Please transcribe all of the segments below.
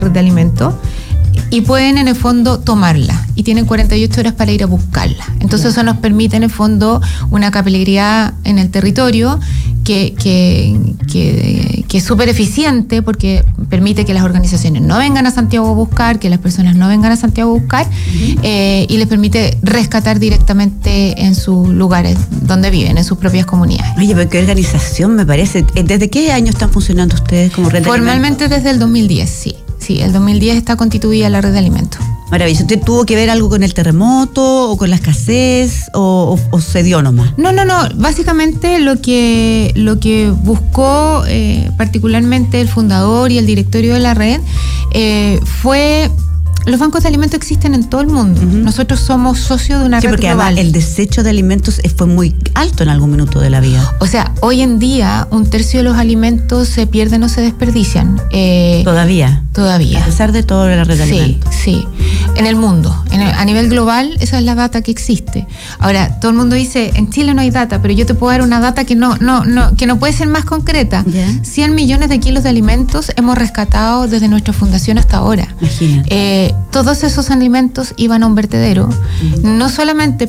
red de alimentos y pueden en el fondo tomarla y tienen 48 horas para ir a buscarla. Entonces eso nos permite en el fondo una capilaridad en el territorio que es súper eficiente porque permite que las organizaciones no vengan a Santiago a buscar, que las personas no vengan a Santiago a buscar y les permite rescatar directamente en sus lugares donde viven, en sus propias comunidades. Oye, pero qué organización me parece. ¿Desde qué año están funcionando ustedes como red de alimentos? Formalmente desde el 2010, sí. Sí, el 2010 está constituida la red de alimentos. Maravilloso. ¿Usted tuvo que ver algo con el terremoto o con la escasez o se dio nomás? No. Básicamente lo que buscó particularmente el fundador y el directorio de la red fue... Los bancos de alimentos existen en todo el mundo. Nosotros somos socios de una red porque global. Además el desecho de alimentos fue muy alto en algún minuto de la vida. O sea, hoy en día 1/3 de los alimentos se pierden o se desperdician. Todavía. A pesar de todo la red de alimentos. Sí. En el mundo. A nivel global, esa es la data que existe. Ahora, todo el mundo dice, en Chile no hay data, pero yo te puedo dar una data que no puede ser más concreta. 100 millones de kilos de alimentos hemos rescatado desde nuestra fundación hasta ahora. Imagínate. Todos esos alimentos iban a un vertedero, no solamente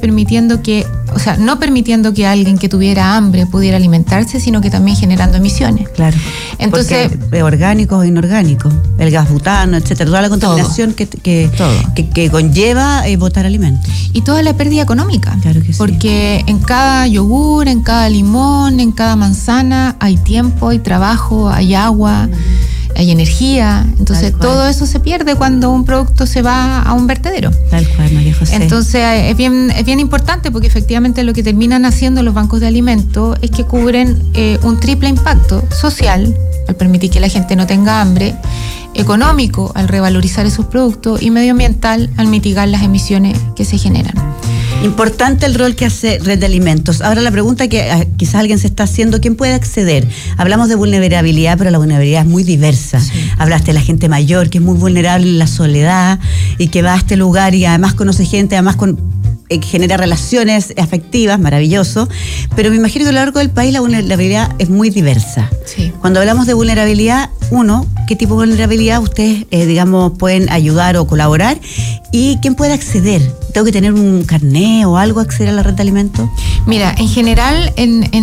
no permitiendo que alguien que tuviera hambre pudiera alimentarse, sino que también generando emisiones. Claro. Entonces, orgánicos o inorgánicos, el gas butano, etcétera, toda la contaminación que conlleva botar alimentos. Y toda la pérdida económica. Claro que sí. Porque en cada yogur, en cada limón, en cada manzana hay tiempo, hay trabajo, hay agua. Hay energía, entonces todo eso se pierde cuando un producto se va a un vertedero. Tal cual, María José. Entonces es bien importante porque efectivamente lo que terminan haciendo los bancos de alimentos es que cubren un triple impacto social, al permitir que la gente no tenga hambre, económico, al revalorizar esos productos, y medioambiental, al mitigar las emisiones que se generan. Importante el rol que hace Red de Alimentos. Ahora la pregunta que quizás alguien se está haciendo, ¿quién puede acceder? Hablamos de vulnerabilidad, pero la vulnerabilidad es muy diversa. Sí. Hablaste de la gente mayor, que es muy vulnerable en la soledad y que va a este lugar y además conoce gente, además genera relaciones afectivas, maravilloso. Pero me imagino que a lo largo del país la vulnerabilidad es muy diversa. Sí. Cuando hablamos de vulnerabilidad, ¿qué tipo de vulnerabilidad ustedes, pueden ayudar o colaborar? ¿Y quién puede acceder? ¿Tengo que tener un carné o algo a acceder a la red de alimentos? Mira, en general,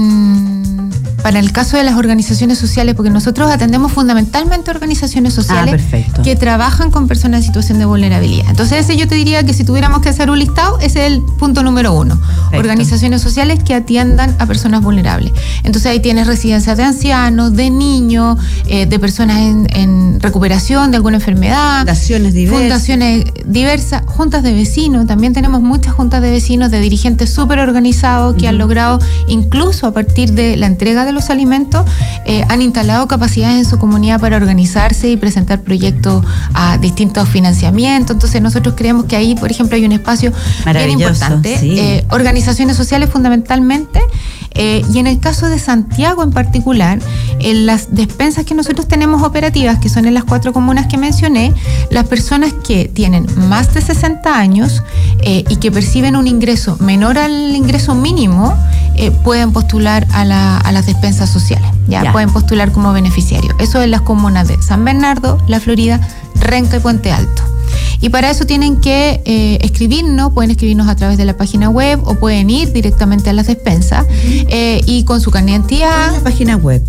para el caso de las organizaciones sociales, porque nosotros atendemos fundamentalmente organizaciones sociales que trabajan con personas en situación de vulnerabilidad. Entonces yo te diría que si tuviéramos que hacer un listado, ese es el punto número 1. Perfecto. Organizaciones sociales que atiendan a personas vulnerables. Entonces ahí tienes residencias de ancianos, de niños, de personas en recuperación de alguna enfermedad. Fundaciones diversas, juntas de vecinos. También tenemos muchas juntas de vecinos de dirigentes súper organizados que han logrado, incluso a partir de la entrega de los alimentos, han instalado capacidades en su comunidad para organizarse y presentar proyectos a distintos financiamientos. Entonces nosotros creemos que ahí, por ejemplo, hay un espacio bien importante. Sí. Organizaciones sociales fundamentalmente, y en el caso de Santiago en particular, en las despensas que nosotros tenemos operativas, que son en las 4 comunas que mencioné, las personas que tienen más de 60 años y que perciben un ingreso menor al ingreso mínimo, pueden postular a las despensas sociales, ya pueden postular como beneficiarios. Eso en las comunas de San Bernardo, La Florida, Renca y Puente Alto. Y para eso tienen que pueden escribirnos a través de la página web o pueden ir directamente a las despensas y con su carnet de identidad. ¿Cuál es la página web?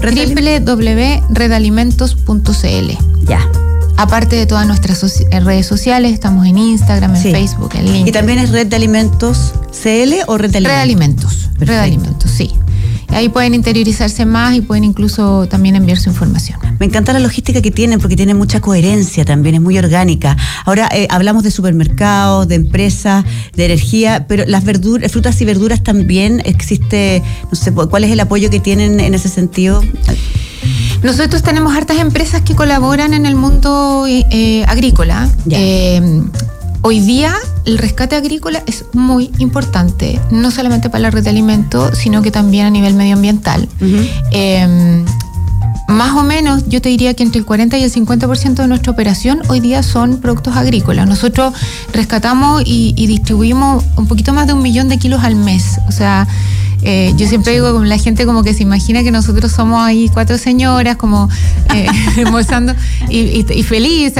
www.redalimentos.cl. Ya. Aparte de todas nuestras redes sociales, estamos en Instagram, en Facebook, en LinkedIn. ¿Y también es Red de Alimentos CL o Red de Alimentos? Red de Alimentos, sí. Ahí pueden interiorizarse más y pueden incluso también enviar su información. Me encanta la logística que tienen porque tienen mucha coherencia también, es muy orgánica. Ahora hablamos de supermercados, de empresas, de energía, pero las frutas y verduras también existe, no sé, ¿cuál es el apoyo que tienen en ese sentido? Nosotros tenemos hartas empresas que colaboran en el mundo agrícola. Hoy día el rescate agrícola es muy importante, no solamente para la red de alimentos, sino que también a nivel medioambiental. Más o menos, yo te diría que entre el 40 y el 50% de nuestra operación hoy día son productos agrícolas. Nosotros rescatamos y distribuimos un poquito más de 1 millón de kilos al mes. O sea, Yo siempre digo, con la gente como que se imagina que nosotros somos ahí 4 señoras como almorzando y felices,